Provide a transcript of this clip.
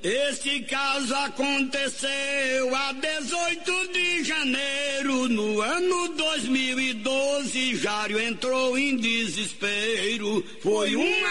Este caso aconteceu a 18 de janeiro, no ano 2012, Jário entrou em desespero, foi uma